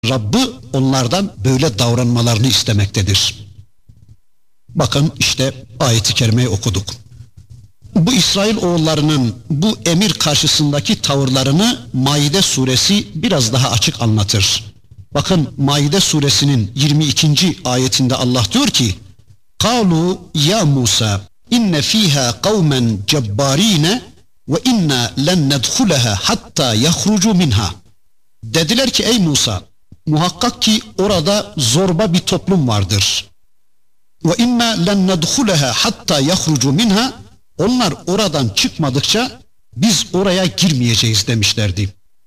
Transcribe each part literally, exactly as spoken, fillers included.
Rabbi onlardan böyle davranmalarını istemektedir. Bakın işte ayet-i kerimeyi okuduk. Bu İsrail oğullarının bu emir karşısındaki tavırlarını Maide suresi biraz daha açık anlatır. Bakın Maide suresinin yirmi ikinci ayetinde Allah diyor ki: "Kalu ya Musa inne fiha kavmen cebbarine ve inna len nedhulaha hatta yahrucu minha." Dediler ki ey Musa, muhakkak ki orada zorba bir toplum vardır. Ve inna len nedhulaha hatta yahrucu minha. Onlar oradan çıkmadıkça biz oraya girmeyeceğiz demişlerdi.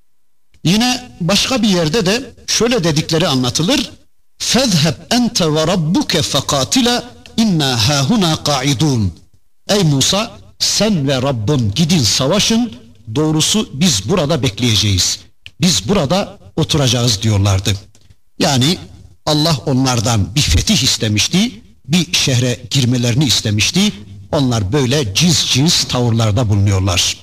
Yine başka bir yerde de şöyle dedikleri anlatılır. "Fezheb ente ve rabbuke fekatila inna hahuna qaidun." Ey Musa, sen ve Rabbin gidin savaşın, doğrusu biz burada bekleyeceğiz. Biz burada oturacağız diyorlardı. Yani Allah onlardan bir fetih istemişti, bir şehre girmelerini istemişti. Onlar böyle cins cins tavırlarda bulunuyorlar.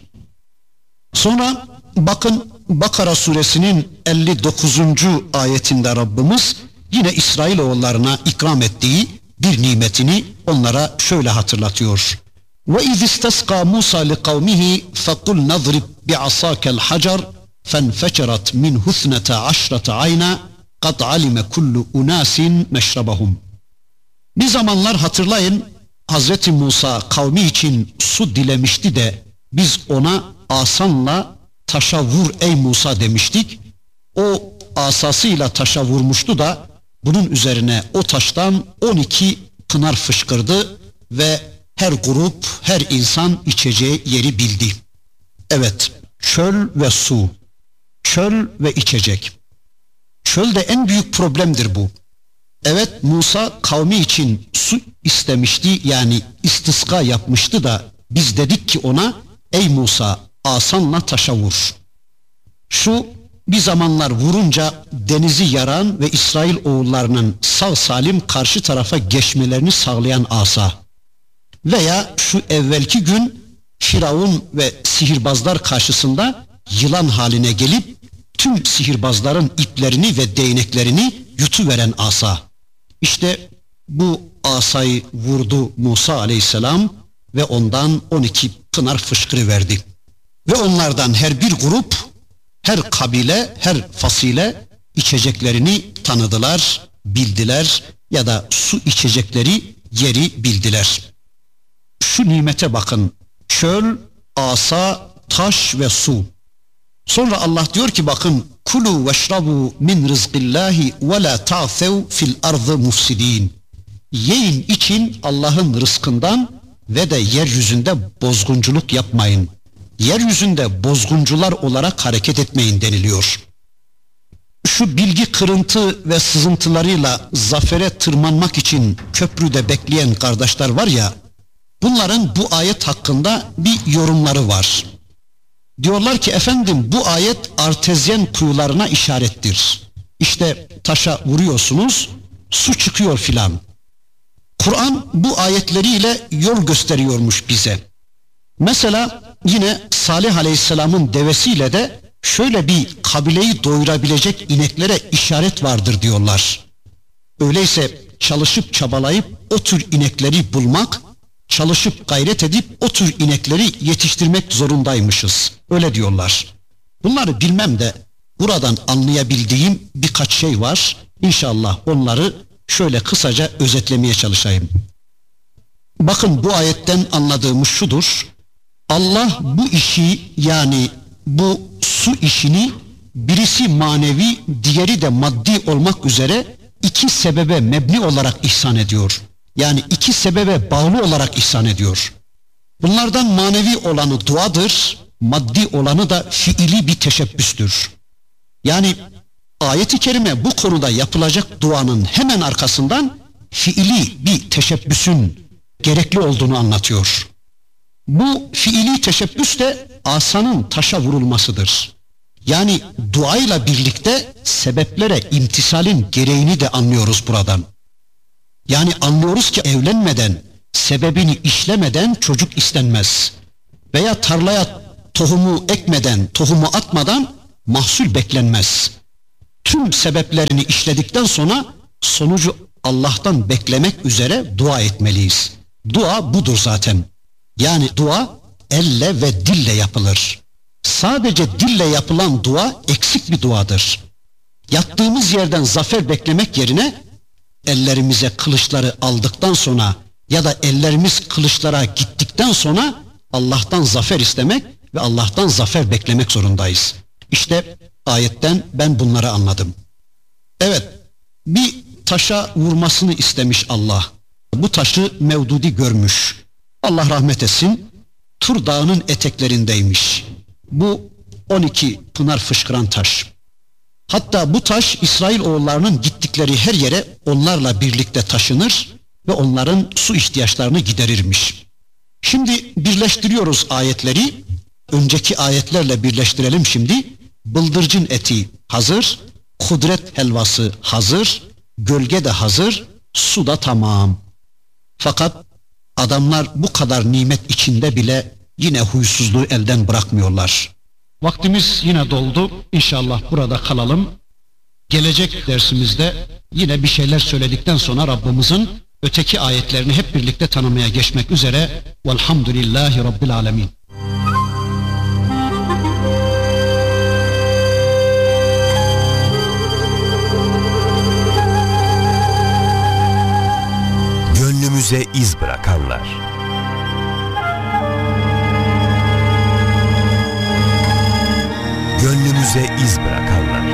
Sonra bakın Bakara suresinin elli dokuzuncu ayetinde Rabbimiz yine İsrailoğullarına ikram ettiği bir nimetini onlara şöyle hatırlatıyor. وَاِذْ اِسْتَسْقَى مُوسَى لِقَوْمِهِ فَقُلْ نَضْرِبْ بِعَصَاكَ الْحَجَرِ فَانْفَجَرَتْ مِنْ هُثْنَةَ عَشْرَةَ عَيْنًا قَدْ عَلِمَ كُلُّ اُنَاسٍ مَشْرَبَهُمْ. Bir zamanlar hatırlayın, Hazreti Musa kavmi için su dilemişti de biz ona asanla taşa vur ey Musa demiştik. O asasıyla taşa vurmuştu da bunun üzerine o taştan on iki pınar fışkırdı ve her grup, her insan içeceği yeri bildi. Evet, çöl ve su, çöl ve içecek. Çölde en büyük problemdir bu. Evet, Musa kavmi için su istemişti, yani istisqa yapmıştı da biz dedik ki ona ey Musa asanla taşa vur. Şu bir zamanlar vurunca denizi yaran ve İsrail oğullarının sağ salim karşı tarafa geçmelerini sağlayan asa. Veya şu evvelki gün Firavun ve sihirbazlar karşısında yılan haline gelip tüm sihirbazların iplerini ve değneklerini yutuveren asa. İşte bu asayı vurdu Musa aleyhisselam ve ondan on iki pınar fışkırıverdi. Ve onlardan her bir grup, her kabile, her fasile içeceklerini tanıdılar, bildiler ya da su içecekleri yeri bildiler. Şu nimete bakın, çöl, asa, taş ve su. Sonra Allah diyor ki bakın, kulu veşrabu min rızkillahi ve la ta'sev fil ardı mufsidin. Yiyin için Allah'ın rızkından ve de yeryüzünde bozgunculuk yapmayın. Yeryüzünde bozguncular olarak hareket etmeyin deniliyor. Şu bilgi kırıntı ve sızıntılarıyla zafere tırmanmak için köprüde bekleyen kardeşler var ya, bunların bu ayet hakkında bir yorumları var. Diyorlar ki efendim bu ayet artezyen kuyularına işarettir. İşte taşa vuruyorsunuz, su çıkıyor filan. Kur'an bu ayetleriyle yol gösteriyormuş bize. Mesela yine Salih Aleyhisselam'ın devesiyle de şöyle bir kabileyi doyurabilecek ineklere işaret vardır diyorlar. Öyleyse çalışıp çabalayıp o tür inekleri bulmak, çalışıp gayret edip o tür inekleri yetiştirmek zorundaymışız. Öyle diyorlar. Bunları bilmem de buradan anlayabildiğim birkaç şey var. İnşallah onları şöyle kısaca özetlemeye çalışayım. Bakın bu ayetten anladığımız şudur. Allah bu işi, yani bu su işini birisi manevi, diğeri de maddi olmak üzere iki sebebe mebni olarak ihsan ediyor. Yani iki sebebe bağlı olarak ihsan ediyor. Bunlardan manevi olanı duadır, maddi olanı da fiili bir teşebbüstür. Yani ayet-i kerime bu konuda yapılacak duanın hemen arkasından fiili bir teşebbüsün gerekli olduğunu anlatıyor. Bu fiili teşebbüs de asanın taşa vurulmasıdır. Yani duayla birlikte sebeplere imtisalin gereğini de anlıyoruz buradan. Yani anlıyoruz ki evlenmeden, sebebini işlemeden çocuk istenmez. Veya tarlaya tohumu ekmeden, tohumu atmadan mahsul beklenmez. tüm sebeplerini işledikten sonra sonucu Allah'tan beklemek üzere dua etmeliyiz. Dua budur zaten. Yani dua elle ve dille yapılır. Sadece dille yapılan dua eksik bir duadır. Yattığımız yerden zafer beklemek yerine ellerimize kılıçları aldıktan sonra ya da ellerimiz kılıçlara gittikten sonra Allah'tan zafer istemek ve Allah'tan zafer beklemek zorundayız. İşte ayetten ben bunları anladım. Evet, bir taşa vurmasını istemiş Allah. Bu taşı Mevdudi görmüş. Allah rahmet etsin. Tur Dağı'nın eteklerindeymiş. Bu on iki pınar fışkıran taş. Hatta bu taş İsrailoğullarının gittikleri her yere onlarla birlikte taşınır ve onların su ihtiyaçlarını giderirmiş. Şimdi birleştiriyoruz ayetleri. Önceki ayetlerle birleştirelim şimdi. Bıldırcın eti hazır, kudret helvası hazır, gölge de hazır, su da tamam. Fakat adamlar bu kadar nimet içinde bile yine huysuzluğu elden bırakmıyorlar. Vaktimiz yine doldu. İnşallah burada kalalım. Gelecek dersimizde yine bir şeyler söyledikten sonra Rabbimizin öteki ayetlerini hep birlikte tanımaya geçmek üzere. Velhamdülillahi Rabbil alemin. Gönlümüze iz bırakanlar. Gönlümüze iz bırakanlar.